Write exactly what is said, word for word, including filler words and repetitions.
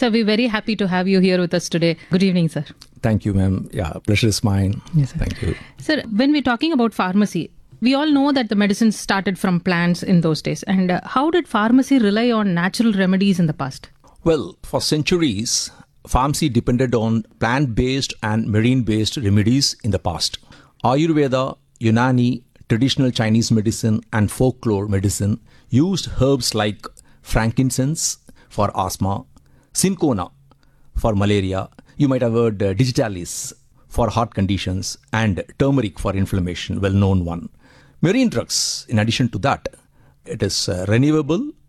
Sir, we're very happy to have you here with us today. Good evening, sir. Thank you, ma'am. Yeah, pleasure is mine. Yes, sir. Thank you. Sir, when we're talking about pharmacy, we all know that the medicines started from plants in those days. And uh, how did pharmacy rely on natural remedies in the past? Well, for centuries, pharmacy depended on plant-based and marine-based remedies in the past. Ayurveda, Unani, traditional Chinese medicine, and folklore medicine used herbs like frankincense for asthma, cinchona for malaria, you might have heard uh, digitalis for heart conditions, and turmeric for inflammation, well-known one. Marine drugs, in addition to that, it is uh, renewable